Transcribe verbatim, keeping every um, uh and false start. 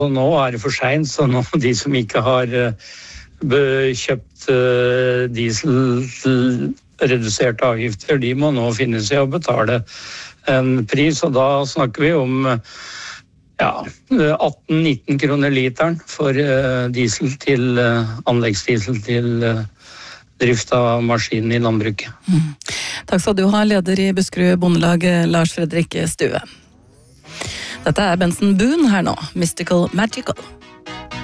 Og nå er det for sent, så nå de som ikke har kjøpt dieselreduserte avgifter, de må nå finne seg å betale en pris, og da snakker vi om ja, atten nitten kroner literen for diesel til, anleggsdiesel til drift av maskinen i landbruket. Mm. Takk skal du ha, leder i Buskerud Bondelag, Lars Fredrik Stue. Dette er Benson Boone her nå, Mystical Magical.